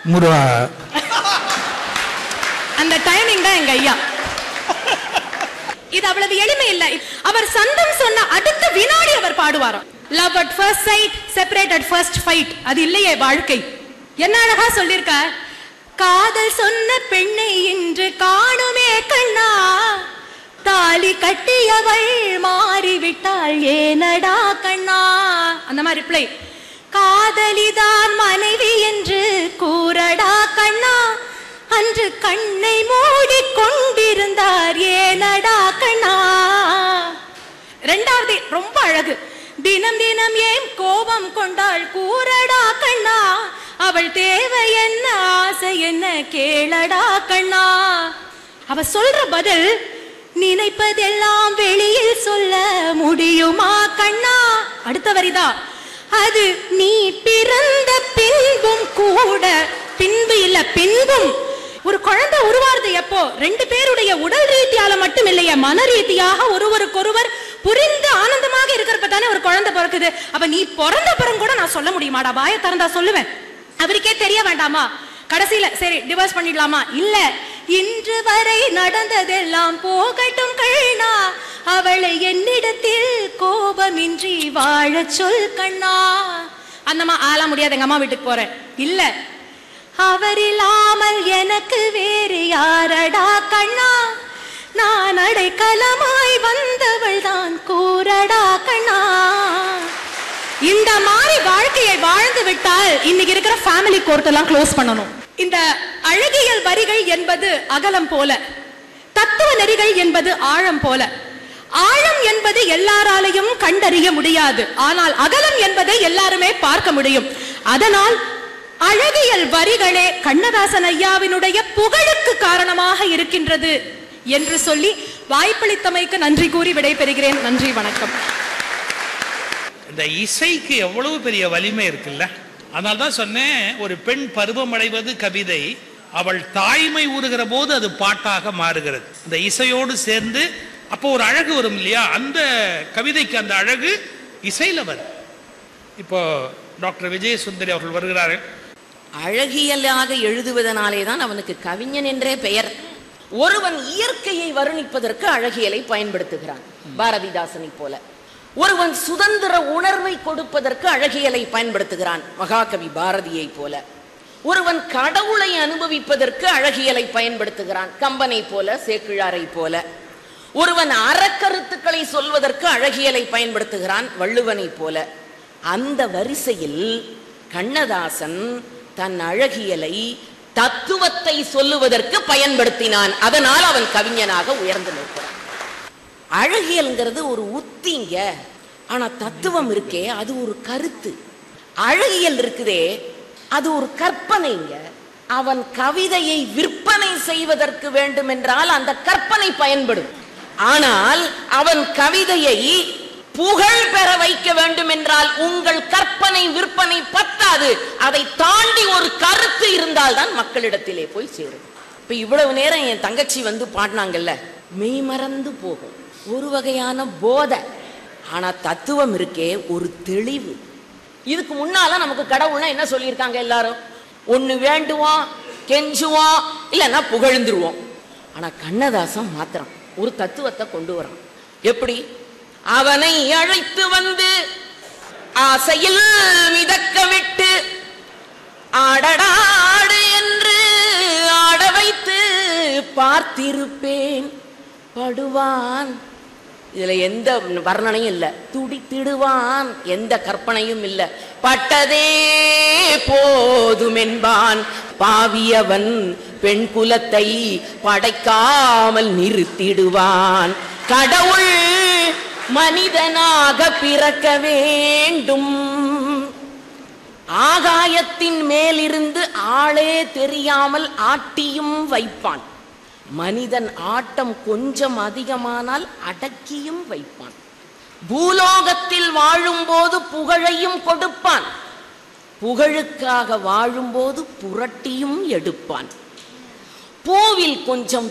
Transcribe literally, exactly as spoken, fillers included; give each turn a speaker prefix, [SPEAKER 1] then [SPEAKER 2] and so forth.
[SPEAKER 1] முருகா.
[SPEAKER 2] அந்த டைமிங் தான் எங்க ஐயா. இது அவ்வளவு எளிமை இல்லை. அவர் சந்தம் சொன்ன அடுத்த வினாடி அவர் பாடுவாராம். Love at first sight, separate at first fight. அது இல்லையே வாழ்க்கை. என்ன அழகா சொல்லிருக்கார். காதல் சொன்ன பெண்ணை இன்று காணுமே கண்ணா, தாலி கட்டியவள் மாறிவிட்டாள் ஏனடா கண்ணா. அந்த மாதிரி ரிப்ளை. காதலிதான் மனைவி என்று கூறடா கண்ணா, அன்று கண்ணை மூடி கொண்டிருந்தார் ஏனடா கண்ணா. ரெண்டாவது ரொம்ப அழகு. தினம் தினம் ஏன் கோபம் கொண்டாள் கூறடா கண்ணா, அவள் தேவை என்ன ஆசை என்ன கேளடா கண்ணா. அவ சொல்ற பதில், நினைப்பதெல்லாம் வெளியில் சொல்ல முடியுமா கண்ணா. அடுத்த வரிதா, அது நீ பிறந்த பின்பும் கூட. பின்பு இல்ல பின்பும். ஒரு குழந்தை உருவாருது எப்போ? ரெண்டு பேருடைய உடல் ரீதியால மட்டும் இல்லையா, மன ரீதியாக ஒருவருக்கொருவர் புரிந்து ஆனந்தமாக இருக்கிறப்ப தானே ஒரு குழந்தை பிறக்குது. அப்ப நீ பிறந்த பிறகு கூட நான் சொல்ல முடியுமாடா, வாயை திறந்தா சொல்லுவேன். அவருக்கே தெரிய வேண்டாமா? கடைசியில சரி டிவோர்ஸ் பண்ணிடலாமா? இல்ல, இன்று வரை நடந்ததெல்லாம் போகட்டும் கண்ணா, அவளை என்னிடத்தில் கோபமின்றி வாழ சொல் கண்ணா. அந்தம்மா ஆள முடியாது, எங்க அம்மா வீட்டுக்கு போறேன். இல்ல, அவர் இல்லாமல் எனக்கு வேறு யாரடா கண்ணா, நான் அடைக்கலமாய் வந்தவள் தான் கூறடா கண்ணா. இந்த மாதிரி வாழ்க்கையை வாழ்ந்து விட்டால் இன்னைக்கு இருக்கிற ஃபேமிலி கோர்ட் எல்லாம் க்ளோஸ் பண்ணணும். இந்த அழகியல் வரிகள் என்பது அகலம் போல, தத்துவ நெறிகள் என்பது ஆழம் போல. ஆழம் என்பது எல்லாராலையும் கண்டறிய முடியாது, ஆனால் அகலம் என்பதை எல்லாருமே பார்க்க முடியும். அதனால் அழகியல் வரிகளே கண்ணதாசன் ஐயாவினுடைய புகழுக்கு காரணமாக இருக்கின்றது என்று சொல்லி வாய்ப்பளித்தமைக்கு நன்றி கூறி விடைபெறுகிறேன். நன்றி, வணக்கம்.
[SPEAKER 1] இந்த இசைக்கு எவ்வளவு பெரிய வலிமை இருக்குல்ல. அதனால தான் சொன்னேன், ஒரு பெண் பருவமடைவது கவிதை, அவள் தாய்மை ஊறுகிற போது அது பாட்டாக மாறுகிறது. இந்த இசையோடு சேர்ந்து அப்போ ஒரு அழகு வரும் இல்லையா, அந்த கவிதைக்கு அந்த அழகு இசையில வரும். இப்போ டாக்டர் விஜய சுந்தரி அவர்கள் வருகிறார்கள்.
[SPEAKER 3] அழகியலாக எழுதுவதனாலே தான் அவனுக்கு கவிஞன் என்றே பெயர். ஒருவன் இயற்கையை வர்ணிப்பதற்கு அழகியலை பயன்படுத்துகிறான், பாரதிதாசனை போல. ஒருவன் சுதந்திர உணர்வை கொடுப்பதற்கு அழகியலை பயன்படுத்துகிறான், மகாகவி பாரதியை போல. ஒருவன் கடவுளை அனுபவிப்பதற்கு அழகியலை பயன்படுத்துகிறான், கம்பனை போல, சேக்கிழாரை போல. ஒருவன் அறக்கருத்துக்களை சொல்வதற்கு அழகியலை பயன்படுத்துகிறான், வள்ளுவனை போல. அந்த வரிசையில் கண்ணதாசன் தன் அழகியலை தத்துவத்தை சொல்லுவதற்கு பயன்படுத்தினான். அதனால் அவன் கவிஞனாக உயர்ந்து நிற்கிறான். அழகியல்ங்கிறது ஒரு உத்திங்க, ஆனா தத்துவம் இருக்கே அது ஒரு கருத்து. அழகியல் இருக்குதே அது ஒரு கற்பனைங்க. அவன் கவிதையை விற்பனை செய்வதற்கு வேண்டும் என்றால் அந்த கற்பனை பயன்படும். ஆனால் அவன் கவிதையை புகழ் பெற வைக்க வேண்டும் என்றால் உங்கள் கற்பனை விற்பனை பத்தாது, அதை தாண்டி ஒரு கருத்து இருந்தால் தான் மக்களிடத்திலே போய் சேரும். இப்ப இவ்வளவு நேரம் என் தங்கச்சி வந்து பாடினாங்கல்ல, மெய்மறந்து போகும், ஒரு வகையான போதை. ஆனா தத்துவம் இருக்கே ஒரு தெளிவு. இதுக்கு முன்னால நமக்கு கடவுள்னா என்ன சொல்லியிருக்காங்க எல்லாரும்? ஒண்ணு வேண்டுவோம், கெஞ்சுவோம், இல்லைன்னா புகழ்ந்துருவோம். ஆனா கண்ணதாசன் மாத்திரம் ஒரு தத்துவத்தை கொண்டு வரான். எப்படி? அவனை அழைத்து வந்து ஆசையில் மிதக்க விட்டு ஆடடாடு என்று ஆட வைத்து பார்த்திருப்பேன், படுவான். இதுல எந்த வர்ணனையும் இல்லை, துடித்திடுவான், எந்த கற்பனையும் இல்லை. பட்டதே போதும் என்பான் பாவியவன், பெண் குலத்தை படைக்காமல் நிறுத்திடுவான். கடவுள் மனிதனாக பிறக்க வேண்டும், ஆகாயத்தின் மேலிருந்து ஆளே தெரியாமல் ஆட்டியும் வைப்பான். மனிதன் ஆட்டம் கொஞ்சம் அதிகமானால் அடக்கியும் வைப்பான். பூலோகத்தில் வாழும் போது புகழையும் கொடுப்பான், புகழுக்காக வாழும்போது புரட்டியும் எடுப்பான். பூவில் கொஞ்சம்